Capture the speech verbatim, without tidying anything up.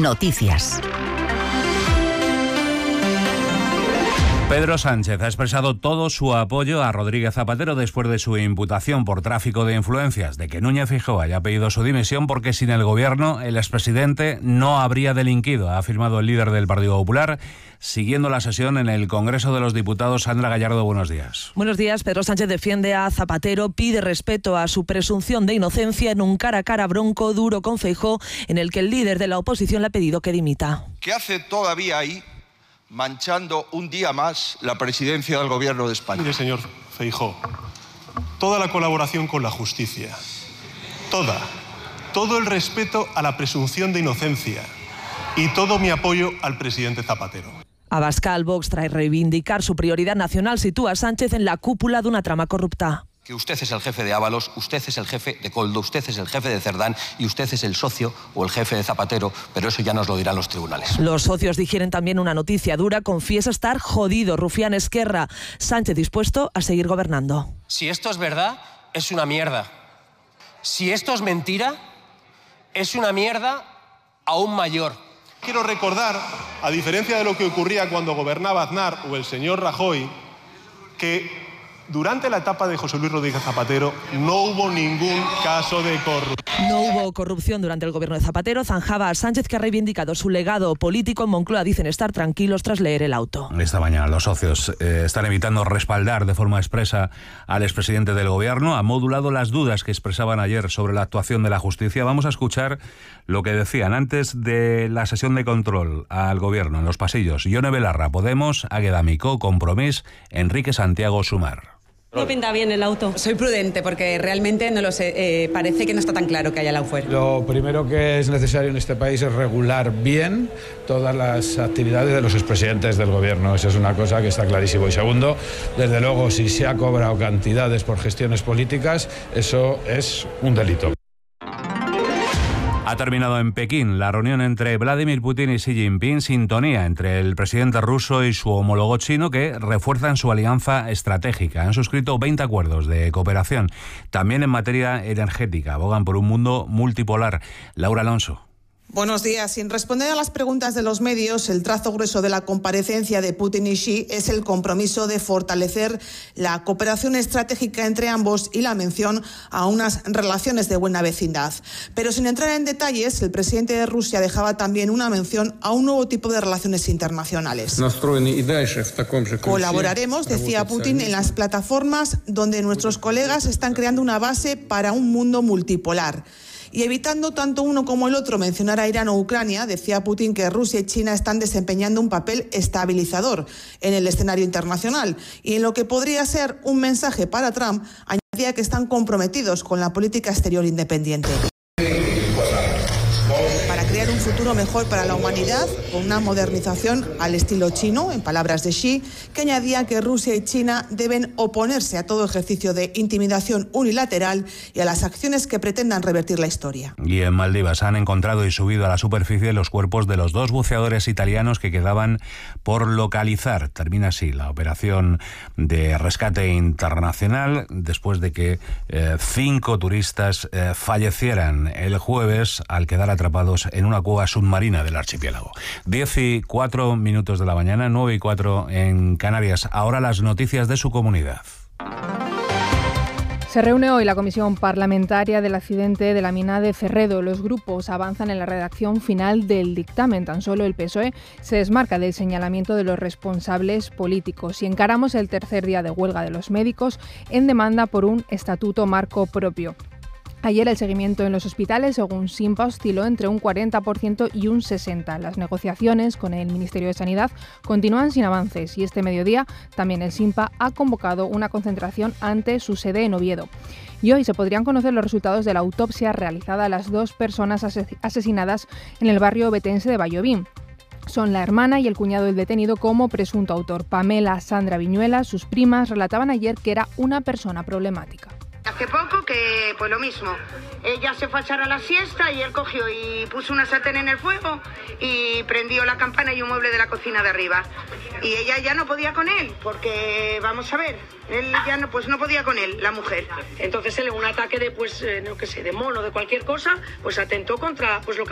Noticias. Pedro Sánchez ha expresado todo su apoyo a Rodríguez Zapatero después de su imputación por tráfico de influencias, de que Núñez Feijóo haya pedido su dimisión porque sin el gobierno el expresidente no habría delinquido, ha afirmado el líder del Partido Popular, siguiendo la sesión en el Congreso de los Diputados. Sandra Gallardo, buenos días. Buenos días. Pedro Sánchez defiende a Zapatero, pide respeto a su presunción de inocencia en un cara a cara bronco, duro con Feijóo, en el que el líder de la oposición le ha pedido que dimita. ¿Qué hace todavía ahí, manchando un día más la presidencia del Gobierno de España? Mire, señor Feijóo, toda la colaboración con la justicia, toda, todo el respeto a la presunción de inocencia y todo mi apoyo al presidente Zapatero. Abascal, Vox, tras reivindicar su prioridad nacional, sitúa a Sánchez en la cúpula de una trama corrupta. Que usted es el jefe de Ábalos, usted es el jefe de Coldo, usted es el jefe de Cerdán y usted es el socio o el jefe de Zapatero, pero eso ya nos lo dirán los tribunales. Los socios digieren también una noticia dura, confiesa estar jodido. Rufián Esquerra, Sánchez dispuesto a seguir gobernando. Si esto es verdad, es una mierda. Si esto es mentira, es una mierda aún mayor. Quiero recordar, a diferencia de lo que ocurría cuando gobernaba Aznar o el señor Rajoy, que durante la etapa de José Luis Rodríguez Zapatero no hubo ningún caso de corrupción. No hubo corrupción durante el gobierno de Zapatero. Zanjaba a Sánchez, que ha reivindicado su legado político. En Moncloa dicen estar tranquilos tras leer el auto. Esta mañana los socios eh, están evitando respaldar de forma expresa al expresidente del gobierno. Ha modulado las dudas que expresaban ayer sobre la actuación de la justicia. Vamos a escuchar lo que decían antes de la sesión de control al gobierno en los pasillos. Ione Belarra, Podemos, Águeda Amicó, Compromís, Enrique Santiago, Sumar. No pinta bien el auto. Soy prudente porque realmente no lo sé. Eh, parece que no está tan claro que haya la fuera. Lo primero que es necesario en este país es regular bien todas las actividades de los expresidentes del gobierno. Esa es una cosa que está clarísimo. Y segundo, desde luego, si se ha cobrado cantidades por gestiones políticas, eso es un delito. Ha terminado en Pekín la reunión entre Vladimir Putin y Xi Jinping, sintonía entre el presidente ruso y su homólogo chino que refuerzan su alianza estratégica. Han suscrito veinte acuerdos de cooperación, también en materia energética. Abogan por un mundo multipolar. Laura Alonso. Buenos días. Sin responder a las preguntas de los medios, el trazo grueso de la comparecencia de Putin y Xi es el compromiso de fortalecer la cooperación estratégica entre ambos y la mención a unas relaciones de buena vecindad. Pero sin entrar en detalles, el presidente de Rusia dejaba también una mención a un nuevo tipo de relaciones internacionales. Colaboraremos, decía Putin, en las plataformas donde nuestros colegas están creando una base para un mundo multipolar. Y evitando tanto uno como el otro mencionar a Irán o Ucrania, decía Putin que Rusia y China están desempeñando un papel estabilizador en el escenario internacional. Y en lo que podría ser un mensaje para Trump, añadía que están comprometidos con la política exterior independiente. Para crear un futuro mejor para la humanidad, con una modernización al estilo chino, en palabras de Xi, que añadía que Rusia y China deben oponerse a todo ejercicio de intimidación unilateral y a las acciones que pretendan revertir la historia. Y en Maldivas han encontrado y subido a la superficie los cuerpos de los dos buceadores italianos que quedaban por localizar. Termina así la operación de rescate internacional después de que eh, cinco turistas eh, fallecieran el jueves al quedar atrapados en una cueva submarina del archipiélago. Diez y cuatro minutos de la mañana, nueve y cuatro en Canarias. Ahora las noticias de su comunidad. Se reúne hoy la comisión parlamentaria del accidente de la mina de Cerredo. Los grupos avanzan en la redacción final del dictamen. Tan solo el P S O E se desmarca del señalamiento de los responsables políticos. Y encaramos el tercer día de huelga de los médicos en demanda por un estatuto marco propio. Ayer el seguimiento en los hospitales, según SINPA, osciló entre un cuarenta por ciento y un sesenta por ciento. Las negociaciones con el Ministerio de Sanidad continúan sin avances y este mediodía también el SINPA ha convocado una concentración ante su sede en Oviedo. Y hoy se podrían conocer los resultados de la autopsia realizada a las dos personas asesinadas en el barrio ovetense de Vallovín. Son la hermana y el cuñado del detenido como presunto autor. Pamela, Sandra Viñuela, sus primas, relataban ayer que era una persona problemática. Hace poco que, pues lo mismo, ella se fue a echar a la siesta y él cogió y puso una sartén en el fuego y prendió la campana y un mueble de la cocina de arriba. Y ella ya no podía con él, porque, vamos a ver, él ya no, pues no podía con él, la mujer. Entonces él en un ataque de, pues, eh, no que sé, de mono, de cualquier cosa, pues atentó contra, pues lo que